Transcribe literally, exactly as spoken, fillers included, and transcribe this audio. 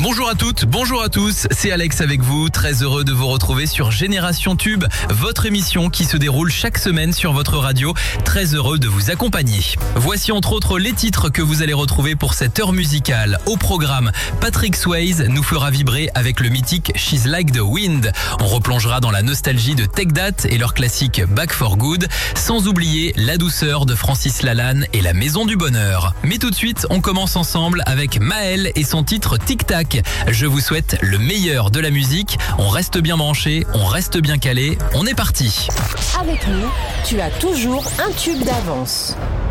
Bonjour à toutes, bonjour à tous, c'est Alex avec vous, très heureux de vous retrouver sur Génération Tube, votre émission qui se déroule chaque semaine sur votre radio, très heureux de vous accompagner. Voici entre autres les titres que vous allez retrouver pour cette heure musicale. Au programme, Patrick Swayze nous fera vibrer avec le mythique She's Like the Wind. On replongera dans la nostalgie de Take That et leur classique Back for Good, sans oublier la douceur de Francis Lalanne et la Maison du Bonheur. Mais tout de suite, on commence ensemble avec Maël et son titre Tic Tac. Je vous souhaite le meilleur de la musique. On reste bien branché, on reste bien calé. On est parti. Avec nous, tu as toujours un tube d'avance.